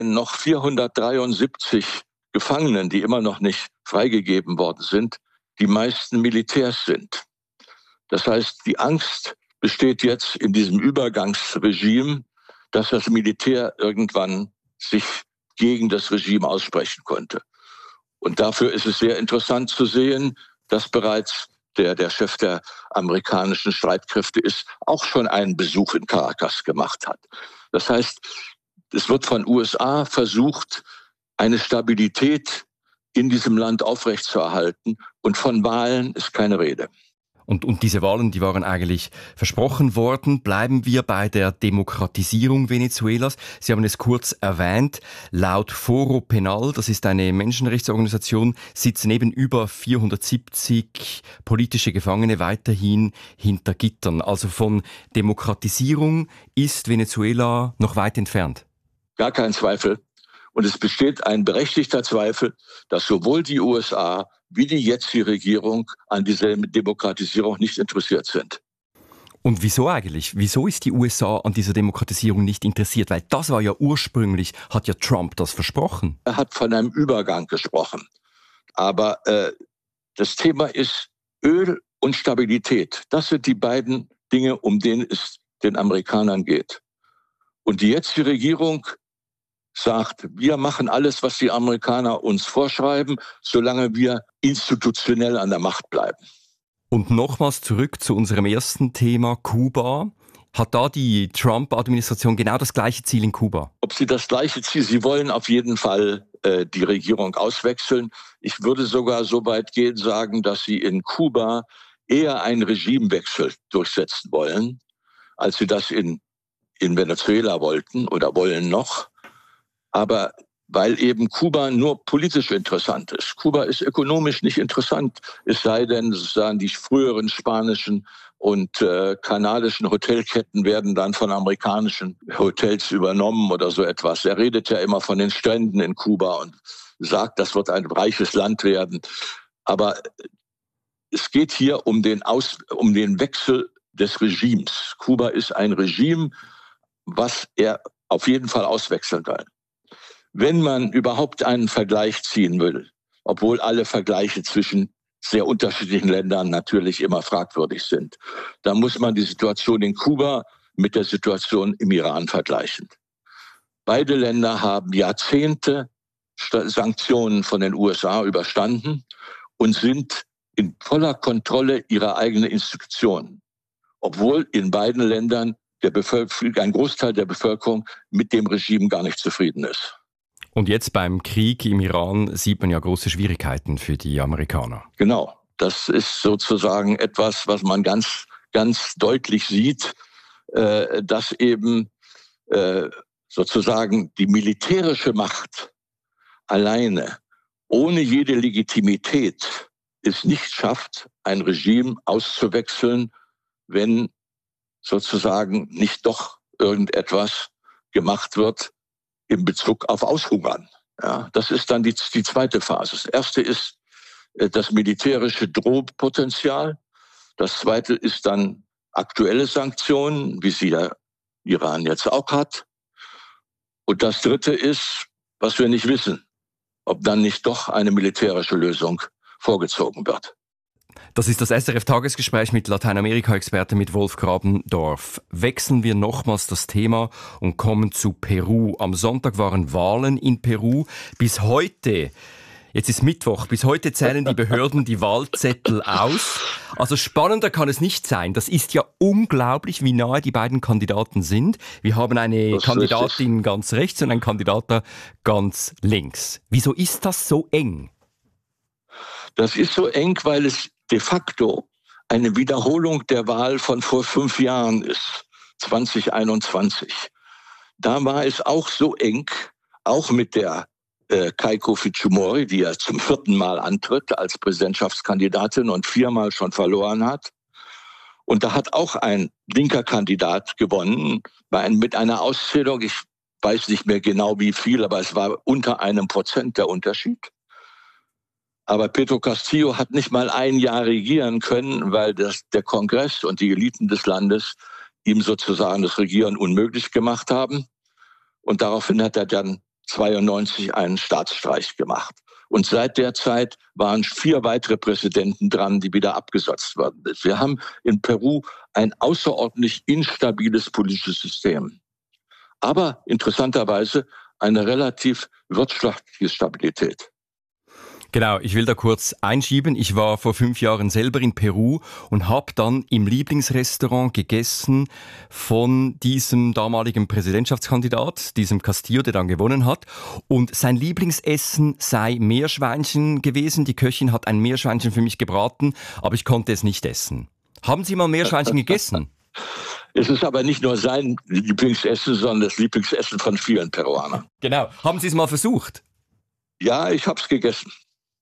noch 473 Gefangenen, die immer noch nicht freigegeben worden sind, die meisten Militärs sind. Das heißt, die Angst besteht jetzt in diesem Übergangsregime, dass das Militär irgendwann sich gegen das Regime aussprechen konnte. Und dafür ist es sehr interessant zu sehen, dass bereits der Chef der amerikanischen Streitkräfte ist, auch schon einen Besuch in Caracas gemacht hat. Das heißt, es wird von USA versucht, eine Stabilität in diesem Land aufrechtzuerhalten. Und von Wahlen ist keine Rede. Und diese Wahlen, die waren eigentlich versprochen worden. Bleiben wir bei der Demokratisierung Venezuelas. Sie haben es kurz erwähnt. Laut Foro Penal, das ist eine Menschenrechtsorganisation, sitzen eben über 470 politische Gefangene weiterhin hinter Gittern. Also von Demokratisierung ist Venezuela noch weit entfernt. Gar kein Zweifel. Und es besteht ein berechtigter Zweifel, dass sowohl die USA wie die jetzige Regierung an dieser Demokratisierung nicht interessiert sind. Und wieso eigentlich? Wieso ist die USA an dieser Demokratisierung nicht interessiert? Weil das war ja ursprünglich, hat ja Trump das versprochen. Er hat von einem Übergang gesprochen. Aber das Thema ist Öl und Stabilität. Das sind die beiden Dinge, um denen es den Amerikanern geht. Und die jetzige Regierung sagt, wir machen alles, was die Amerikaner uns vorschreiben, solange wir institutionell an der Macht bleiben. Und nochmals zurück zu unserem ersten Thema, Kuba. Hat da die Trump-Administration genau das gleiche Ziel in Kuba? Ob sie das gleiche Ziel, sie wollen auf jeden Fall die Regierung auswechseln. Ich würde sogar so weit gehen, sagen, dass sie in Kuba eher einen Regimewechsel durchsetzen wollen, als sie das in Venezuela wollten oder wollen noch. Aber weil eben Kuba nur politisch interessant ist. Kuba ist ökonomisch nicht interessant, es sei denn, sozusagen die früheren spanischen und kanadischen Hotelketten werden dann von amerikanischen Hotels übernommen oder so etwas. Er redet ja immer von den Stränden in Kuba und sagt, das wird ein reiches Land werden. Aber es geht hier um den Wechsel des Regimes. Kuba ist ein Regime, was er auf jeden Fall auswechseln will. Wenn man überhaupt einen Vergleich ziehen will, obwohl alle Vergleiche zwischen sehr unterschiedlichen Ländern natürlich immer fragwürdig sind, dann muss man die Situation in Kuba mit der Situation im Iran vergleichen. Beide Länder haben Jahrzehnte Sanktionen von den USA überstanden und sind in voller Kontrolle ihrer eigenen Institutionen, obwohl in beiden Ländern ein Großteil der Bevölkerung mit dem Regime gar nicht zufrieden ist. Und jetzt beim Krieg im Iran sieht man ja große Schwierigkeiten für die Amerikaner. Genau, das ist sozusagen etwas, was man ganz, ganz deutlich sieht, dass eben sozusagen die militärische Macht alleine, ohne jede Legitimität, es nicht schafft, ein Regime auszuwechseln, wenn sozusagen nicht doch irgendetwas gemacht wird, in Bezug auf Aushungern. Ja, das ist dann die zweite Phase. Das erste ist das militärische Drohpotenzial. Das zweite ist dann aktuelle Sanktionen, wie sie der Iran jetzt auch hat. Und das dritte ist, was wir nicht wissen, ob dann nicht doch eine militärische Lösung vorgezogen wird. Das ist das SRF-Tagesgespräch mit Lateinamerika-Experten mit Wolf Grabendorf. Wechseln wir nochmals das Thema und kommen zu Peru. Am Sonntag waren Wahlen in Peru. Bis heute, jetzt ist Mittwoch, bis heute zählen die Behörden die Wahlzettel aus. Also spannender kann es nicht sein. Das ist ja unglaublich, wie nahe die beiden Kandidaten sind. Wir haben eine Kandidatin ganz rechts und einen Kandidaten ganz links. Wieso ist das so eng? Das ist so eng, weil es de facto eine Wiederholung der Wahl von vor 5 Jahren ist, 2021. Da war es auch so eng, auch mit der Keiko Fujimori, die ja zum 4. Mal antritt als Präsidentschaftskandidatin und 4-mal schon verloren hat. Und da hat auch ein linker Kandidat gewonnen, mit einer Auszählung, ich weiß nicht mehr genau wie viel, aber es war unter 1% der Unterschied. Aber Pedro Castillo hat nicht mal ein Jahr regieren können, weil der Kongress und die Eliten des Landes ihm sozusagen das Regieren unmöglich gemacht haben. Und daraufhin hat er dann 1992 einen Staatsstreich gemacht. Und seit der Zeit waren 4 weitere Präsidenten dran, die wieder abgesetzt worden sind. Wir haben in Peru ein außerordentlich instabiles politisches System. Aber interessanterweise eine relativ wirtschaftliche Stabilität. Genau, ich will da kurz einschieben. Ich war vor 5 Jahren selber in Peru und habe dann im Lieblingsrestaurant gegessen von diesem damaligen Präsidentschaftskandidat, diesem Castillo, der dann gewonnen hat. Und sein Lieblingsessen sei Meerschweinchen gewesen. Die Köchin hat ein Meerschweinchen für mich gebraten, aber ich konnte es nicht essen. Haben Sie mal Meerschweinchen gegessen? Es ist aber nicht nur sein Lieblingsessen, sondern das Lieblingsessen von vielen Peruanern. Genau. Haben Sie es mal versucht? Ja, ich habe es gegessen.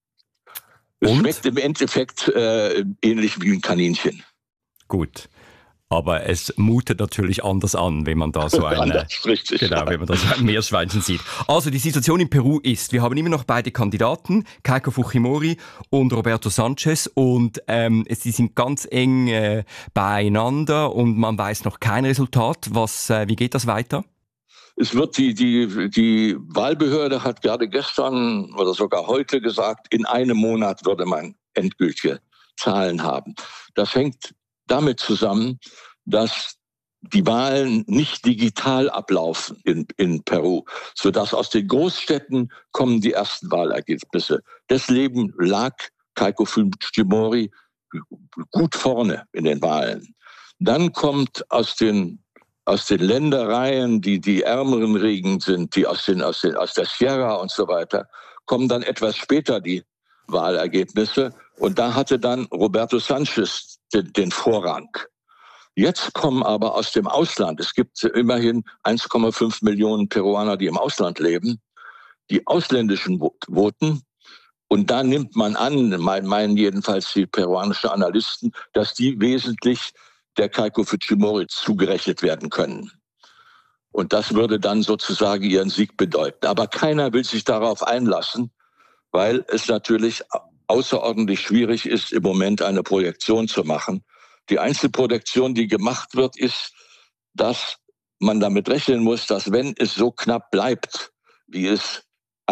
Es schmeckt im Endeffekt ähnlich wie ein Kaninchen. Gut. Aber es mutet natürlich anders an, wenn man da so ein Meerschweinchen sieht. Also die Situation in Peru ist, wir haben immer noch beide Kandidaten, Keiko Fujimori und Roberto Sanchez, und sie sind ganz eng beieinander und man weiß noch kein Resultat. Wie geht das weiter? Es wird die Wahlbehörde hat gerade gestern oder sogar heute gesagt, in einem Monat würde man endgültige Zahlen haben. Das hängt damit zusammen, dass die Wahlen nicht digital ablaufen in Peru, sodass aus den Großstädten kommen die ersten Wahlergebnisse. Deswegen lag Keiko Fujimori gut vorne in den Wahlen. Dann kommt aus den Ländereien, die ärmeren Gegenden sind, die aus der Sierra und so weiter, kommen dann etwas später die Wahlergebnisse. Und da hatte dann Roberto Sanchez den Vorrang. Jetzt kommen aber aus dem Ausland, es gibt immerhin 1,5 Millionen Peruaner, die im Ausland leben, die ausländischen Voten. Und da nimmt man an, meinen jedenfalls die peruanischen Analysten, dass die wesentlich der Keiko Fujimori zugerechnet werden können. Und das würde dann sozusagen ihren Sieg bedeuten. Aber keiner will sich darauf einlassen, weil es natürlich außerordentlich schwierig ist, im Moment eine Projektion zu machen. Die Einzelprojektion, die gemacht wird, ist, dass man damit rechnen muss, dass wenn es so knapp bleibt, wie es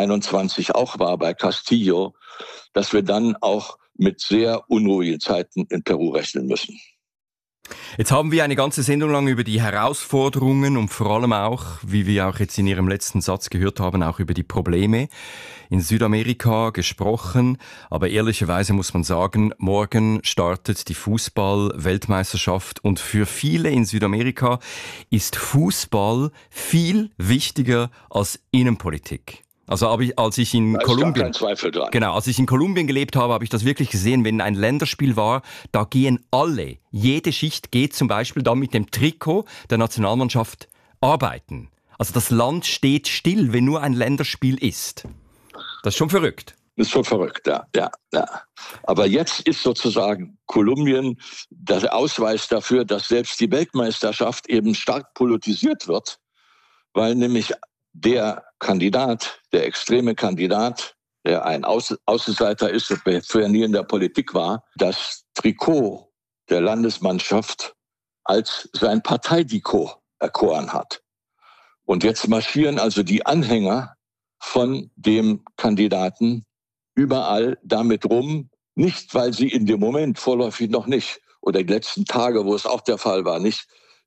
21 auch war bei Castillo, dass wir dann auch mit sehr unruhigen Zeiten in Peru rechnen müssen. Jetzt haben wir eine ganze Sendung lang über die Herausforderungen und vor allem auch, wie wir auch jetzt in Ihrem letzten Satz gehört haben, auch über die Probleme in Südamerika gesprochen. Aber ehrlicherweise muss man sagen, morgen startet die Fußball-Weltmeisterschaft und für viele in Südamerika ist Fußball viel wichtiger als Innenpolitik. Also als ich in Kolumbien, als ich in Kolumbien gelebt habe, habe ich das wirklich gesehen, wenn ein Länderspiel war, da gehen alle, jede Schicht geht zum Beispiel da mit dem Trikot der Nationalmannschaft arbeiten. Also das Land steht still, wenn nur ein Länderspiel ist. Das ist schon verrückt. Das ist schon verrückt, ja. Aber jetzt ist sozusagen Kolumbien der Ausweis dafür, dass selbst die Weltmeisterschaft eben stark politisiert wird, weil nämlich der Kandidat, der extreme Kandidat, der ein Außenseiter ist und bisher nie in der Politik war, das Trikot der Landesmannschaft als sein Parteitrikot erkoren hat. Und jetzt marschieren also die Anhänger von dem Kandidaten überall damit rum, nicht weil sie in dem Moment vorläufig noch nicht, oder die letzten Tage, wo es auch der Fall war, nicht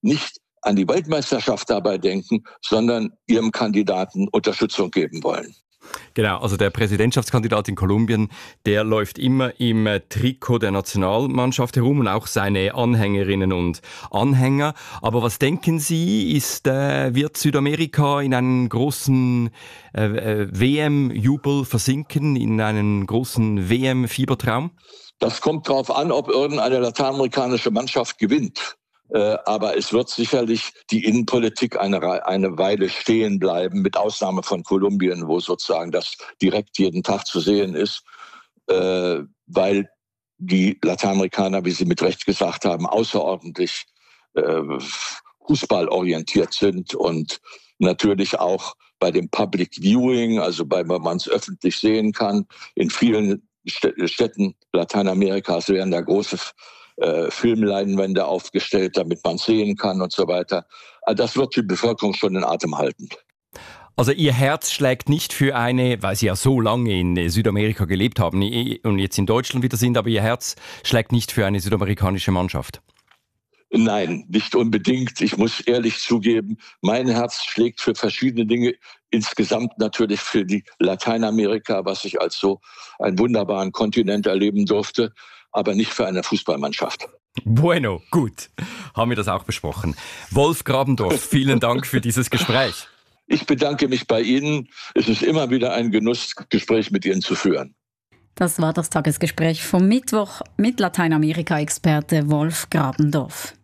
an die Weltmeisterschaft dabei denken, sondern ihrem Kandidaten Unterstützung geben wollen. Genau, also der Präsidentschaftskandidat in Kolumbien, der läuft immer im Trikot der Nationalmannschaft herum und auch seine Anhängerinnen und Anhänger. Aber was denken Sie, wird Südamerika in einen großen WM-Jubel versinken, in einen großen WM-Fiebertraum? Das kommt darauf an, ob irgendeine lateinamerikanische Mannschaft gewinnt. Aber es wird sicherlich die Innenpolitik eine Weile stehen bleiben, mit Ausnahme von Kolumbien, wo sozusagen das direkt jeden Tag zu sehen ist, weil die Lateinamerikaner, wie Sie mit Recht gesagt haben, außerordentlich fußballorientiert sind und natürlich auch bei dem Public Viewing, also wenn man es öffentlich sehen kann, in vielen Städten Lateinamerikas werden da große Filmleinwände aufgestellt, damit man sehen kann und so weiter. Das wird die Bevölkerung schon in Atem halten. Also Ihr Herz schlägt nicht für eine, weil Sie ja so lange in Südamerika gelebt haben und jetzt in Deutschland wieder sind, aber Ihr Herz schlägt nicht für eine südamerikanische Mannschaft. Nein, nicht unbedingt. Ich muss ehrlich zugeben, mein Herz schlägt für verschiedene Dinge. Insgesamt natürlich für die Lateinamerika, was ich als so einen wunderbaren Kontinent erleben durfte, aber nicht für eine Fußballmannschaft. Bueno, gut. Haben wir das auch besprochen. Wolf Grabendorf, vielen Dank für dieses Gespräch. Ich bedanke mich bei Ihnen. Es ist immer wieder ein Genuss, Gespräch mit Ihnen zu führen. Das war das Tagesgespräch vom Mittwoch mit Lateinamerika-Experte Wolf Grabendorf.